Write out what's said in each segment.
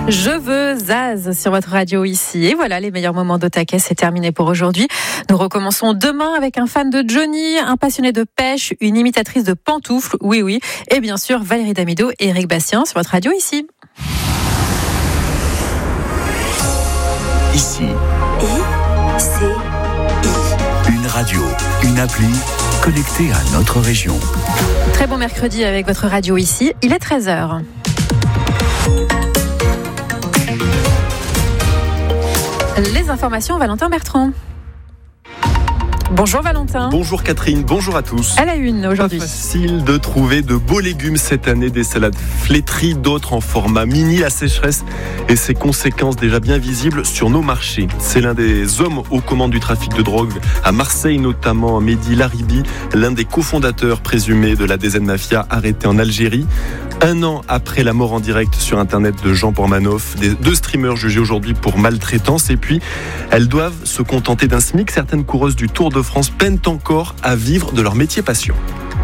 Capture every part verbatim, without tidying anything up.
Je veux Zaz sur votre radio ici. Et voilà, les meilleurs moments d'Otaquet, c'est terminé pour aujourd'hui. Nous recommençons demain avec un fan de Johnny, un passionné de pêche, une imitatrice de pantoufles, oui oui, et bien sûr Valérie Damido et Eric Bastien sur votre radio ici. Ici. I, C, I. Une radio, une appli connectée à notre région. Très bon mercredi avec votre radio ici. Il est treize heures. Les informations, Valentin Bertrand. Bonjour Valentin. Bonjour Catherine, bonjour à tous. À la une aujourd'hui. Pas facile de trouver de beaux légumes cette année, des salades flétries, d'autres en format mini. La sécheresse et ses conséquences déjà bien visibles sur nos marchés. C'est l'un des hommes aux commandes du trafic de drogue à Marseille, notamment Mehdi Laribi, l'un des cofondateurs présumés de la D Z Mafia arrêté en Algérie. Un an après la mort en direct sur Internet de Jean Pormanoff, des deux streamers jugés aujourd'hui pour maltraitance. Et puis, elles doivent se contenter d'un SMIC. Certaines coureuses du Tour de France peinent encore à vivre de leur métier passion.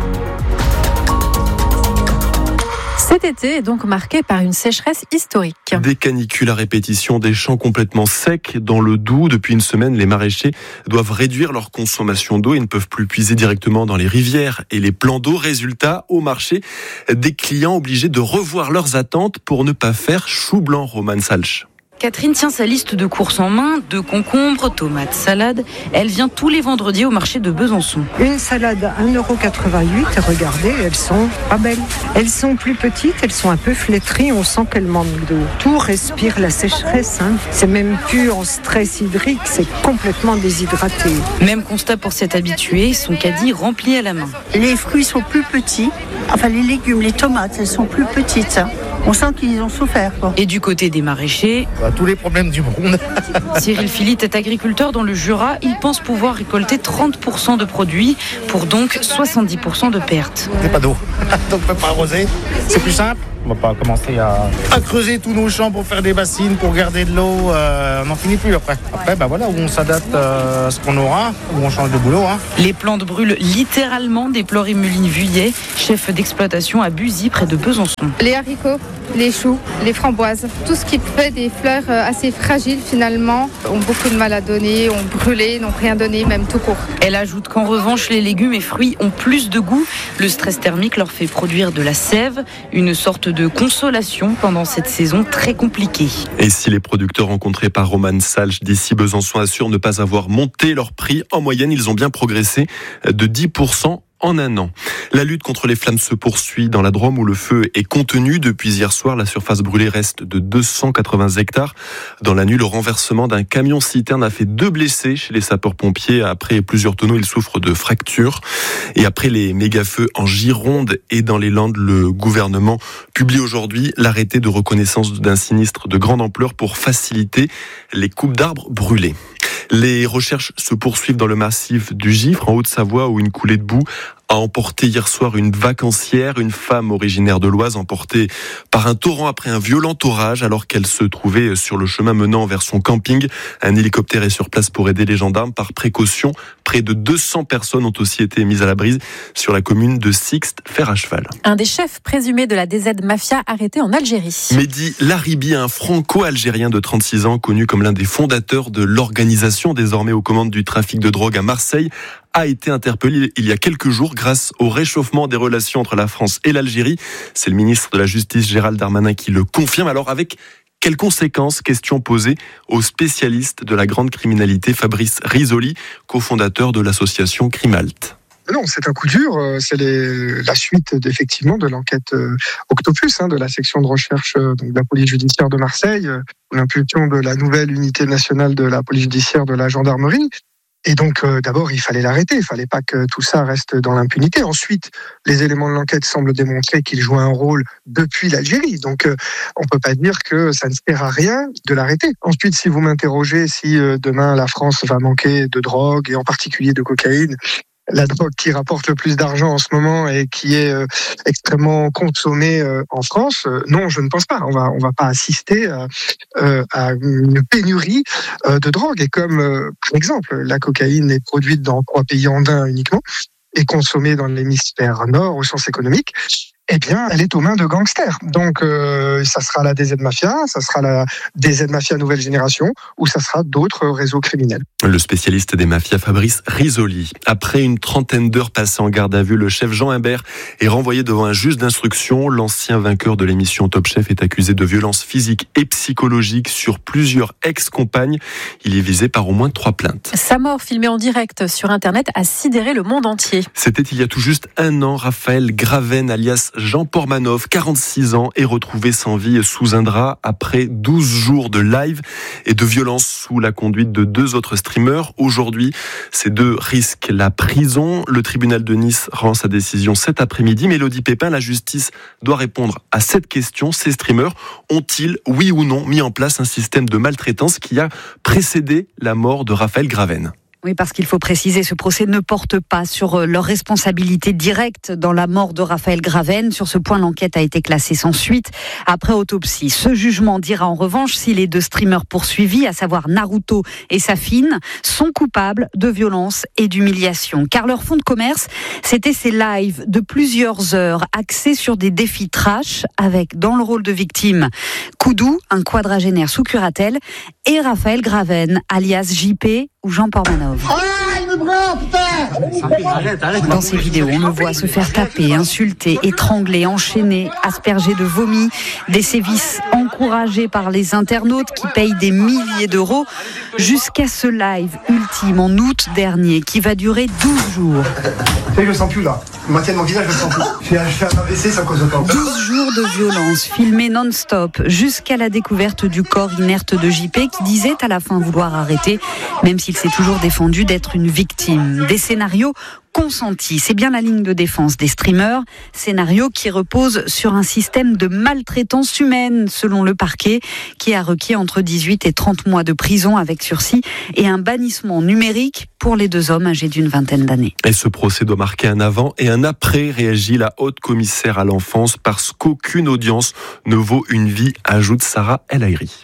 Cet été est donc marqué par une sécheresse historique. Des canicules à répétition, des champs complètement secs dans le Doubs. Depuis une semaine, les maraîchers doivent réduire leur consommation d'eau et ne peuvent plus puiser directement dans les rivières et les plans d'eau. Résultat, au marché, des clients obligés de revoir leurs attentes pour ne pas faire chou blanc. Roman Salch. Catherine tient sa liste de courses en main, deux concombres, tomates, salade. Elle vient tous les vendredis au marché de Besançon. Une salade à un euro quatre-vingt-huit, regardez, elles sont pas belles. Elles sont plus petites, elles sont un peu flétries, on sent qu'elles manquent d'eau. Tout respire la sécheresse, hein. C'est même plus en stress hydrique, c'est complètement déshydraté. Même constat pour cet habitué, son caddie rempli à la main. Les fruits sont plus petits, enfin les légumes, les tomates, elles sont plus petites. On sent qu'ils ont souffert, quoi. Et du côté des maraîchers, bah, tous les problèmes du monde. Cyril Philippe est agriculteur dans le Jura. Il pense pouvoir récolter trente pour cent de produits pour donc soixante-dix pour cent de pertes. Il n'y a pas d'eau, donc on ne peut pas arroser. C'est plus simple. On ne va pas commencer à, à creuser tous nos champs pour faire des bassines, pour garder de l'eau. Euh, on n'en finit plus après. Après, bah voilà, où on s'adapte euh, à ce qu'on aura, où on change de boulot. Hein. Les plantes brûlent littéralement, déplore Emeline Vuillet, chef d'exploitation à Buzy, près de Besançon. Les haricots, les choux, les framboises, tout ce qui fait des fleurs assez fragiles finalement, ont beaucoup de mal à donner, ont brûlé, n'ont rien donné, même tout court. Elle ajoute qu'en revanche, les légumes et fruits ont plus de goût. Le stress thermique leur fait produire de la sève, une sorte de consolation pendant cette saison très compliquée. Et si les producteurs rencontrés par Roman Salch d'ici Besançon assurent ne pas avoir monté leur prix, en moyenne, ils ont bien progressé de dix pour cent en un an. La lutte contre les flammes se poursuit dans la Drôme où le feu est contenu. Depuis hier soir, la surface brûlée reste de deux cent quatre-vingts hectares. Dans la nuit, le renversement d'un camion-citerne a fait deux blessés chez les sapeurs-pompiers. Après plusieurs tonneaux, ils souffrent de fractures. Et après les méga-feux en Gironde et dans les Landes, le gouvernement publie aujourd'hui l'arrêté de reconnaissance d'un sinistre de grande ampleur pour faciliter les coupes d'arbres brûlés. Les recherches se poursuivent dans le massif du Gifre, en Haute-Savoie, où une coulée de boue a emporté hier soir une vacancière, une femme originaire de l'Oise, emportée par un torrent après un violent orage, alors qu'elle se trouvait sur le chemin menant vers son camping. Un hélicoptère est sur place pour aider les gendarmes. Par précaution, près de deux cents personnes ont aussi été mises à l'abri sur la commune de Sixte, fer à cheval. Un des chefs présumés de la D Z Mafia arrêté en Algérie. Mehdi Laribi, un franco-algérien de trente-six ans, connu comme l'un des fondateurs de l'organisation désormais aux commandes du trafic de drogue à Marseille, a été interpellé il y a quelques jours grâce au réchauffement des relations entre la France et l'Algérie. C'est le ministre de la Justice Gérald Darmanin qui le confirme. Alors avec quelles conséquences? Question posée au spécialiste de la grande criminalité Fabrice Risoli, cofondateur de l'association Crimalt. Non, c'est un coup dur. C'est les, la suite effectivement de l'enquête euh, Octopus, hein, de la section de recherche euh, donc, de la police judiciaire de Marseille, euh, l'impulsion de la nouvelle unité nationale de la police judiciaire de la gendarmerie. Et donc, euh, d'abord, il fallait l'arrêter. Il fallait pas que tout ça reste dans l'impunité. Ensuite, les éléments de l'enquête semblent démontrer qu'il joue un rôle depuis l'Algérie. Donc, euh, on peut pas dire que ça ne sert à rien de l'arrêter. Ensuite, si vous m'interrogez si euh, demain la France va manquer de drogue et en particulier de cocaïne, la drogue qui rapporte le plus d'argent en ce moment et qui est euh, extrêmement consommée euh, en France, euh, non, je ne pense pas. On va, on va pas assister à, euh, à une pénurie euh, de drogue. Et comme, euh, par exemple, la cocaïne est produite dans trois pays andins uniquement et consommée dans l'hémisphère nord au sens économique, eh bien, elle est aux mains de gangsters. Donc, euh, ça sera la D Z Mafia, ça sera la D Z Mafia nouvelle génération, ou ça sera d'autres réseaux criminels. Le spécialiste des mafias, Fabrice Risoli. Après une trentaine d'heures passées en garde à vue, le chef Jean Imbert est renvoyé devant un juge d'instruction. L'ancien vainqueur de l'émission Top Chef est accusé de violences physiques et psychologiques sur plusieurs ex-compagnes. Il est visé par au moins trois plaintes. Sa mort, filmée en direct sur Internet, a sidéré le monde entier. C'était il y a tout juste un an. Raphaël Graven, alias Jean Pormanov, quarante-six ans, est retrouvé sans vie sous un drap après douze jours de live et de violence sous la conduite de deux autres streamers. Aujourd'hui, ces deux risquent la prison. Le tribunal de Nice rend sa décision cet après-midi. Mélodie Pépin, la justice doit répondre à cette question. Ces streamers ont-ils, oui ou non, mis en place un système de maltraitance qui a précédé la mort de Raphaël Graven ? Oui, parce qu'il faut préciser, ce procès ne porte pas sur leur responsabilité directe dans la mort de Raphaël Graven. Sur ce point, l'enquête a été classée sans suite après autopsie. Ce jugement dira en revanche si les deux streamers poursuivis, à savoir Naruto et Safine, sont coupables de violence et d'humiliation. Car leur fonds de commerce, c'était ces lives de plusieurs heures axés sur des défis trash avec, dans le rôle de victime, Koudou, un quadragénaire sous curatelle, et Raphaël Graven, alias J P ou Jean Pormanov. Dans ces vidéos, on le voit se faire taper, insulter, étrangler, enchaîner, asperger de vomi, des sévices encouragés par les internautes qui payent des milliers d'euros, jusqu'à ce live ultime en août dernier qui va durer douze jours. Je le sens plus là. Je maintiens mon visage, je le sens plus. Je fais un A V C, ça cause de temps. douze jours de violence, filmés non-stop, jusqu'à la découverte du corps inerte de J P qui disait à la fin vouloir arrêter, même s'il s'est toujours défendu d'être une victime. Des scénarios consentis, c'est bien la ligne de défense des streamers, scénario qui repose sur un système de maltraitance humaine, selon le parquet, qui a requis entre dix-huit et trente mois de prison avec sursis et un bannissement numérique pour les deux hommes âgés d'une vingtaine d'années. Et ce procès doit marquer un avant et un après, réagit la haute commissaire à l'enfance, parce qu'aucune audience ne vaut une vie, ajoute Sarah El Haïry.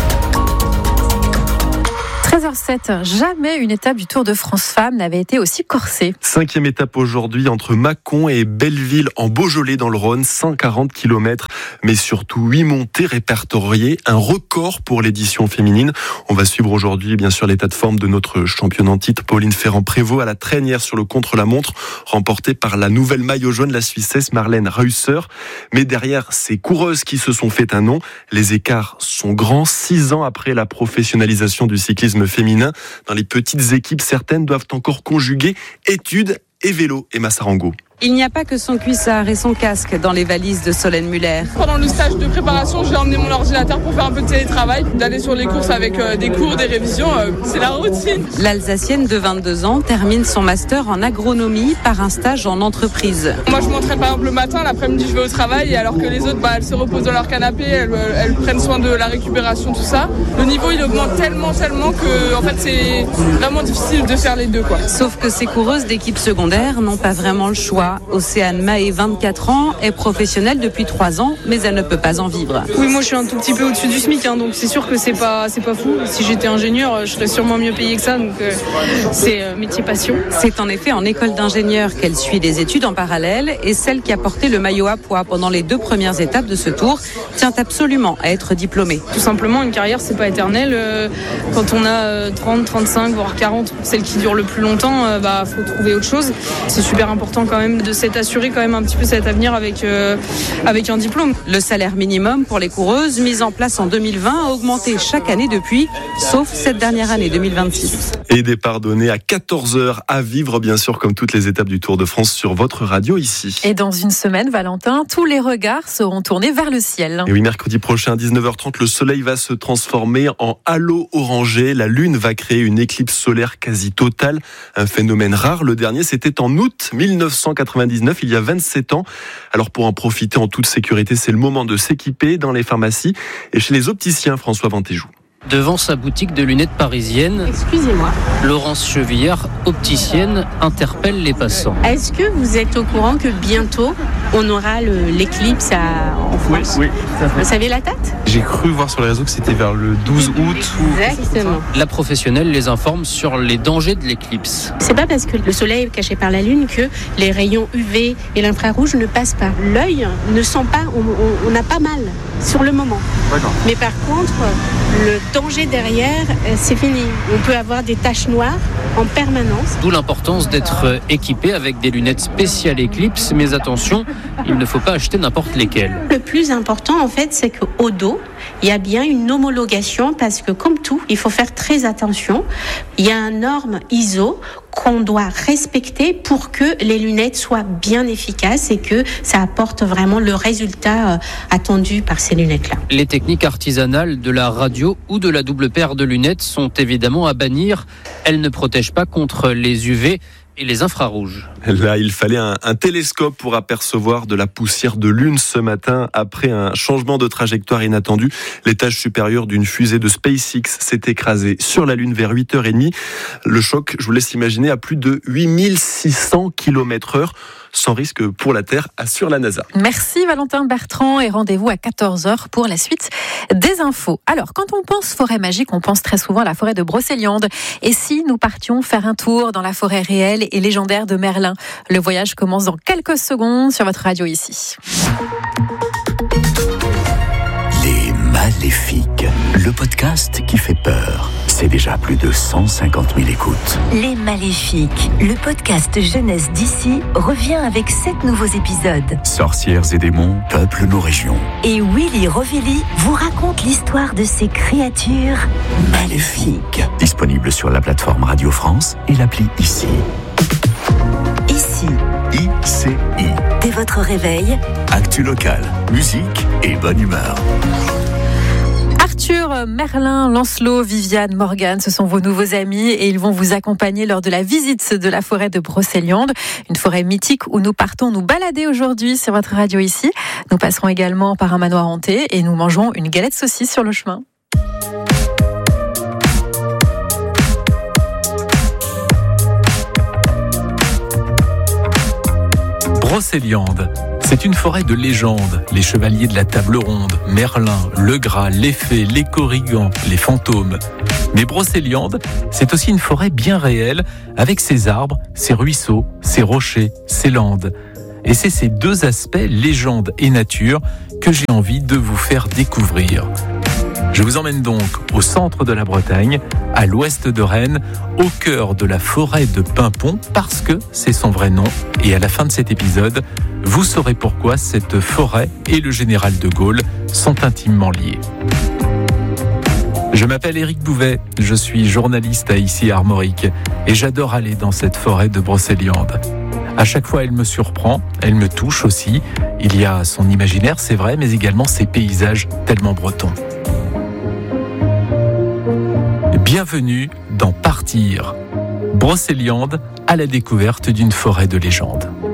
treize heures sept, jamais une étape du Tour de France Femmes n'avait été aussi corsée. Cinquième étape aujourd'hui entre Mâcon et Belleville en Beaujolais dans le Rhône, cent quarante kilomètres, mais surtout huit montées répertoriées, un record pour l'édition féminine. On va suivre aujourd'hui bien sûr l'état de forme de notre championne en titre, Pauline Ferrand-Prévot, à la traînière sur le contre-la-montre, remportée par la nouvelle maillot jaune, la Suissesse Marlène Reusser. Mais derrière ces coureuses qui se sont fait un nom, les écarts sont grands. Six ans après la professionnalisation du cyclisme féminin, dans les petites équipes, certaines doivent encore conjuguer études et vélo. Emma Sarango. Il n'y a pas que son cuissard et son casque dans les valises de Solène Muller. Pendant le stage de préparation, j'ai emmené mon ordinateur pour faire un peu de télétravail, d'aller sur les courses avec euh, des cours, des révisions, euh, c'est la routine. L'Alsacienne de vingt-deux ans termine son master en agronomie par un stage en entreprise. Moi je m'entraîne par exemple le matin, l'après-midi je vais au travail, et alors que les autres bah, elles se reposent dans leur canapé, elles, elles prennent soin de la récupération, tout ça. Le niveau il augmente tellement, tellement que en fait, c'est vraiment difficile de faire les deux, quoi. Sauf que ces coureuses d'équipe secondaire n'ont pas vraiment le choix. Océane Mahé, vingt-quatre ans, est professionnelle depuis trois ans, mais elle ne peut pas en vivre. Oui, moi je suis un tout petit peu au-dessus du SMIC, hein, donc c'est sûr que c'est pas, c'est pas fou. Si j'étais ingénieur, je serais sûrement mieux payée que ça, donc euh, c'est euh, métier passion. C'est en effet en école d'ingénieur qu'elle suit des études en parallèle, et celle qui a porté le maillot à pois pendant les deux premières étapes de ce tour tient absolument à être diplômée. Tout simplement, une carrière c'est pas éternel. Euh, quand on a euh, trente, trente-cinq, voire quarante, celle qui dure le plus longtemps, euh, bah faut trouver autre chose. C'est super important quand même de s'être assuré quand même un petit peu cet avenir avec, euh, avec un diplôme. Le salaire minimum pour les coureuses, mis en place en deux mille vingt, a augmenté chaque année depuis, sauf cette dernière année deux mille vingt-six. Et départ donné à quatorze heures à vivre, bien sûr, comme toutes les étapes du Tour de France sur votre radio ici. Et dans une semaine, Valentin, tous les regards seront tournés vers le ciel. Et oui, mercredi prochain à dix-neuf heures trente, le soleil va se transformer en halo orangé. La lune va créer une éclipse solaire quasi totale, un phénomène rare. Le dernier, c'était en août mille neuf cent quatre-vingt-dix-neuf, il y a vingt-sept ans. Alors pour en profiter en toute sécurité, c'est le moment de s'équiper dans les pharmacies et chez les opticiens, François Vantéjou. Devant sa boutique de lunettes parisienne, excusez-moi, Laurence Chevillard, opticienne, interpelle les passants. Est-ce que vous êtes au courant que bientôt on aura le, l'éclipse à, en France ? Oui, oui, tout à fait. Vous savez la date ? J'ai cru voir sur les réseaux que c'était vers le douze août. Ou... Exactement. La professionnelle les informe sur les dangers de l'éclipse. C'est pas parce que le soleil est caché par la lune que les rayons U V et l'infrarouge ne passent pas. L'œil ne sent pas, on n'a pas mal sur le moment. D'accord. Mais par contre, le danger derrière, c'est fini. On peut avoir des taches noires en permanence. D'où l'importance d'être équipé avec des lunettes spéciales éclipse. Mais attention, il ne faut pas acheter n'importe lesquelles. Le plus important, en fait, c'est qu'au dos, il y a bien une homologation parce que, comme tout, il faut faire très attention. Il y a une norme I S O qu'on doit respecter pour que les lunettes soient bien efficaces et que ça apporte vraiment le résultat attendu par ces lunettes-là. Les techniques artisanales de la radio ou de la double paire de lunettes sont évidemment à bannir. Elles ne protègent pas contre les U V et les infrarouges. Là, il fallait un, un télescope pour apercevoir de la poussière de lune ce matin après un changement de trajectoire inattendu. L'étage supérieur d'une fusée de SpaceX s'est écrasé sur la lune vers huit heures trente. Le choc, je vous laisse imaginer, à plus de huit mille six cents kilomètres heure. Sans risque pour la Terre, assure la NASA. Merci Valentin Bertrand et rendez-vous à quatorze heures pour la suite des infos. Alors, quand on pense forêt magique, on pense très souvent à la forêt de Brocéliande. Et si nous partions faire un tour dans la forêt réelle et légendaire de Merlin ? Le voyage commence dans quelques secondes sur votre radio ici. Les Maléfiques, le podcast qui fait peur. C'est déjà plus de cent cinquante mille écoutes. Les Maléfiques, le podcast jeunesse d'ici, revient avec sept nouveaux épisodes. Sorcières et démons peuplent nos régions. Et Willy Rovelli vous raconte l'histoire de ces créatures maléfiques. Disponible sur la plateforme Radio France et l'appli Ici. Ici. I C I. Dès votre réveil. Actu local, musique et bonne humeur. Arthur, Merlin, Lancelot, Viviane, Morgane, ce sont vos nouveaux amis et ils vont vous accompagner lors de la visite de la forêt de Brocéliande, une forêt mythique où nous partons nous balader aujourd'hui sur votre radio ici. Nous passerons également par un manoir hanté et nous mangerons une galette saucisse sur le chemin. Brocéliande, c'est une forêt de légende. Les chevaliers de la table ronde, Merlin, le Gras, les fées, les corrigans, les fantômes. Mais Brocéliande, c'est aussi une forêt bien réelle, avec ses arbres, ses ruisseaux, ses rochers, ses landes. Et c'est ces deux aspects, légende et nature, que j'ai envie de vous faire découvrir. Je vous emmène donc au centre de la Bretagne, à l'ouest de Rennes, au cœur de la forêt de Paimpont, parce que c'est son vrai nom. Et à la fin de cet épisode, vous saurez pourquoi cette forêt et le général de Gaulle sont intimement liés. Je m'appelle Éric Bouvet, je suis journaliste à Ici Armorique et j'adore aller dans cette forêt de Brocéliande. À chaque fois, elle me surprend, elle me touche aussi. Il y a son imaginaire, c'est vrai, mais également ses paysages tellement bretons. Bienvenue dans Partir, Brocéliande à la découverte d'une forêt de légende.